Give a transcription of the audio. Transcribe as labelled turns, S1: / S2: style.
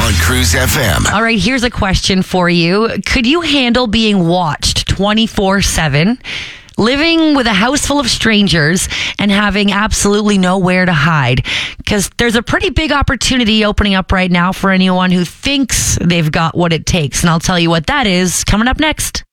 S1: on Cruise FM.
S2: All right, here's a question for you. Could you handle being watched 24/7? Living with a house full of strangers and having absolutely nowhere to hide? Because there's a pretty big opportunity opening up right now for anyone who thinks they've got what it takes. And I'll tell you what that is coming up next.